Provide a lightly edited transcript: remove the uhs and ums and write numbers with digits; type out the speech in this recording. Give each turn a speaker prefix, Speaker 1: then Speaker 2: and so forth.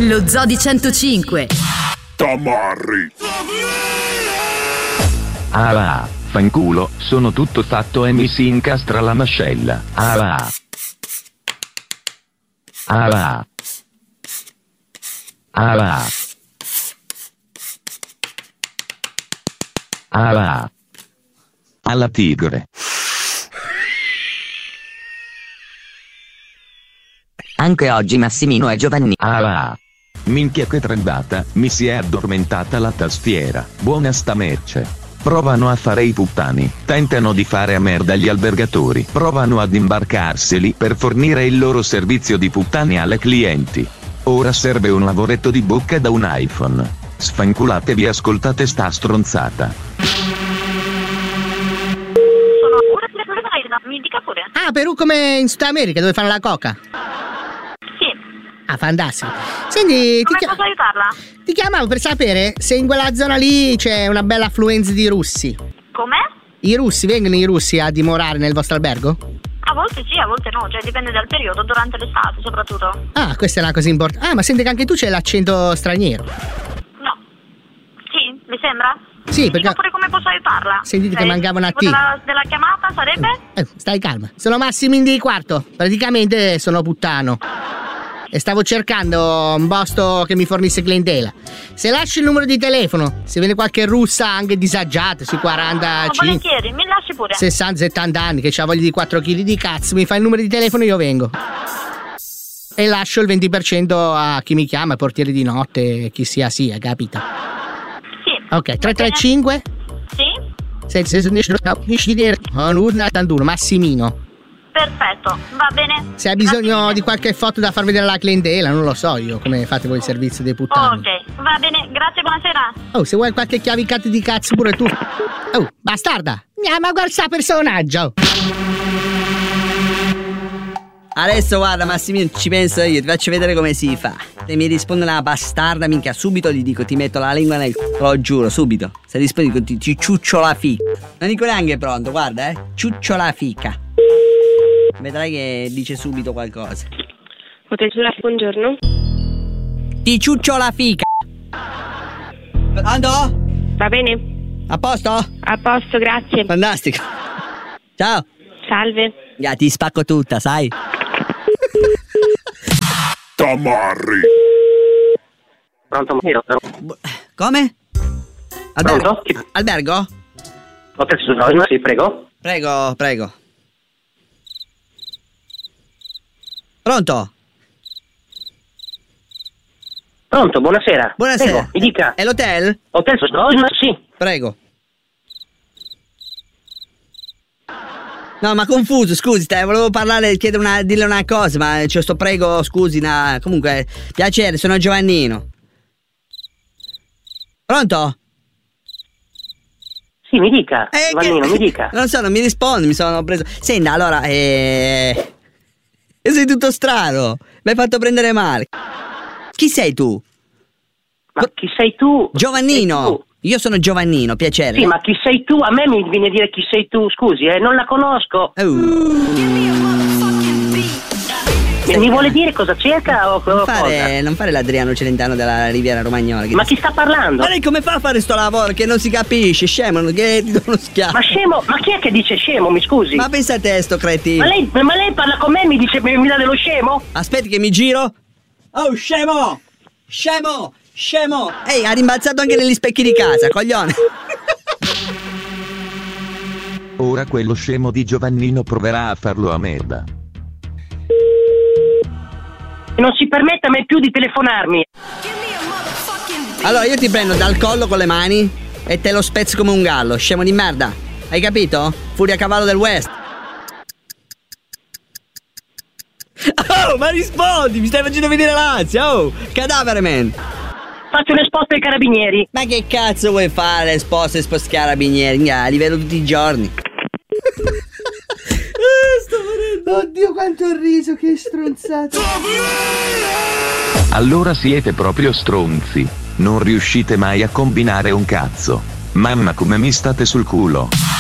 Speaker 1: Lo Zoo di 105.
Speaker 2: Tamarri.
Speaker 3: Ah va, fanculo, sono tutto fatto e mi si incastra la mascella. Ah va. Ah va. Ah va. Ah va. Alla tigre.
Speaker 4: Anche oggi Massimino e Giovanni.
Speaker 3: Ah va. Minchia che trembata, mi si è addormentata la tastiera. Buona sta merce. Provano a fare i puttani, tentano di fare a merda gli albergatori, provano ad imbarcarseli per fornire il loro servizio di puttani alle clienti. Ora serve un lavoretto di bocca da un iPhone. Sfanculatevi, ascoltate sta stronzata.
Speaker 5: Mi dica pure.
Speaker 6: Ah, Perù come in Sud America dove fanno la coca? Ah, fantastico. Senti,
Speaker 5: Come posso aiutarla?
Speaker 6: ti chiamavo per sapere se in quella zona lì c'è una bella affluenza di russi.
Speaker 5: Com'è?
Speaker 6: Vengono i russi a dimorare nel vostro albergo?
Speaker 5: A volte sì, a volte no, cioè dipende dal periodo, durante l'estate soprattutto.
Speaker 6: Ah, questa è una cosa importante. Ah, ma senti che anche tu c'hai l'accento straniero.
Speaker 5: No. Sì, mi sembra?
Speaker 6: Sì, perché...
Speaker 5: Dica pure come posso aiutarla.
Speaker 6: Sentite che mancava una T.
Speaker 5: Della chiamata sarebbe?
Speaker 6: Stai calma. Sono Massimino di Quarto. Praticamente sono puttano. E stavo cercando un posto che mi fornisse clientela. Se lasci il numero di telefono, se viene qualche russa anche disagiata, sui 45,
Speaker 5: volentieri, mi lasci pure.
Speaker 6: 60-70 anni, che c'ha voglia di 4 kg di cazzo, mi fai il numero di telefono e io vengo. E lascio il 20% a chi mi chiama, portiere di notte, chi sia, capita?
Speaker 5: Sì.
Speaker 6: Ok, 335?
Speaker 5: Sì.
Speaker 6: 81, Massimino.
Speaker 5: Perfetto, va bene.
Speaker 6: Se hai bisogno di qualche foto da far vedere alla clientela, non lo so io come fate voi il servizio dei puttani.
Speaker 5: Ok, va bene, grazie, buonasera.
Speaker 6: Oh, se vuoi qualche chiavicata di cazzo pure tu. Oh, bastarda, ma guarda sta personaggio.
Speaker 7: Adesso guarda Massimino, ci penso io, ti faccio vedere come si fa. Se mi risponde una bastarda, minchia, subito gli dico ti metto la lingua nel c***o, lo giuro, subito. Se rispondi ti ciuccio la fica. Non dico neanche pronto, guarda ciuccio la fica. Vedrai che dice subito qualcosa.
Speaker 8: Hotel Sulaf, buongiorno.
Speaker 7: Ti ciuccio la fica. Pronto?
Speaker 8: Va bene?
Speaker 7: A posto?
Speaker 8: A posto, grazie.
Speaker 7: Fantastico. Ciao.
Speaker 8: Salve.
Speaker 7: Ti spacco tutta, sai?
Speaker 2: Tamarri.
Speaker 9: Pronto?
Speaker 7: Come? Albergo?
Speaker 9: Pronto?
Speaker 7: Albergo?
Speaker 9: Hotel Sulaf, sì, prego.
Speaker 7: Prego. Pronto?
Speaker 9: Pronto, buonasera.
Speaker 7: Buonasera.
Speaker 9: Prego, mi dica.
Speaker 7: È l'hotel?
Speaker 9: Hotel Sulaf, sì.
Speaker 7: Prego. No, ma confuso, scusi, volevo parlare, dirle una cosa, ma c'è sto prego, scusi, comunque, piacere, sono Giovannino. Pronto?
Speaker 9: Sì, mi dica, Giovannino, mi dica.
Speaker 7: Non so, non mi risponde, mi sono preso... Senta, allora, sei tutto strano, mi hai fatto male. Chi sei tu?
Speaker 9: Ma chi sei tu?
Speaker 7: Giovannino.
Speaker 9: Sei tu.
Speaker 7: Io sono Giovannino, piacere.
Speaker 9: Sì, ma chi sei tu? A me mi viene a dire chi sei tu, scusi, non la conosco. Mi vuole dire cosa cerca o cosa?
Speaker 7: Non fare l'Adriano Celentano della Riviera Romagnolo.
Speaker 9: Ma chi sta parlando?
Speaker 7: Ma lei come fa a fare sto lavoro che non si capisce, scemo, che ti do uno schiaffo?
Speaker 9: Ma scemo? Ma chi è che dice scemo, mi scusi?
Speaker 7: Ma pensa a te sto cretino.
Speaker 9: Ma lei parla con me e mi dice, mi dà dello scemo?
Speaker 7: Aspetti che mi giro. Oh, scemo! Ehi, ha rimbalzato anche negli specchi di casa, coglione.
Speaker 3: Ora quello scemo di Giovannino proverà a farlo a merda.
Speaker 9: Non si permetta mai più di telefonarmi.
Speaker 7: Allora io ti prendo dal collo con le mani e te lo spezzo come un gallo, scemo di merda. Hai capito? Furia cavallo del West. Oh, ma rispondi, mi stai facendo venire l'ansia, oh, cadavere, man.
Speaker 9: Faccio un esposto ai carabinieri.
Speaker 7: Ma che cazzo vuoi fare, esposto carabinieri? Li vedo tutti i giorni.
Speaker 6: Sto morendo. Oddio, quanto ho riso, che stronzato.
Speaker 3: Allora siete proprio stronzi. Non riuscite mai a combinare un cazzo. Mamma come mi state sul culo.